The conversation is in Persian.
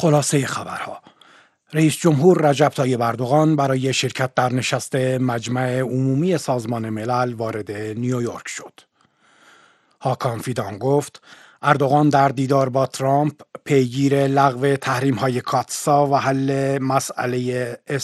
خلاصه خبرها: رئیس جمهور رجب طیب اردوغان برای شرکت در نشست مجمع عمومی سازمان ملل وارد نیویورک شد. هاکان فیدان گفت اردوغان در دیدار با ترامپ پیگیر لغو تحریم‌های کاتسا و حل مسئله